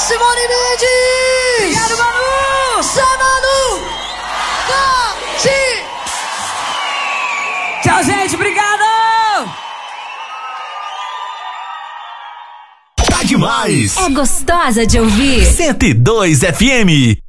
Simone Mendes! Obrigado, Manu! Manu! Tchau, gente, obrigado! Tá demais! É gostosa de ouvir. 102 FM.